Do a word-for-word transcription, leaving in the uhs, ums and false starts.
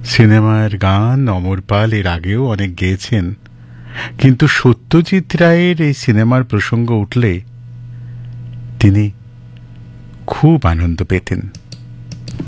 সিনেমার গান অমর পাল এর আগেও অনেক গেয়েছেন, কিন্তু সত্যজিৎ রায়ের এই সিনেমার প্রসঙ্গ উঠলে তিনি খুব আনন্দ পেতেন।